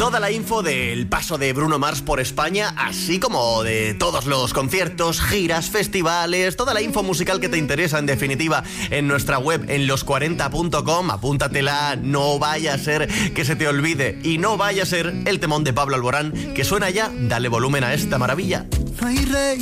Toda la info del paso de Bruno Mars por España, así como de todos los conciertos, giras, festivales, toda la info musical que te interesa, en definitiva, en nuestra web, en los40.com. Apúntatela, no vaya a ser que se te olvide y no vaya a ser el temón de Pablo Alborán que suena ya. Dale volumen a esta maravilla. No hay rey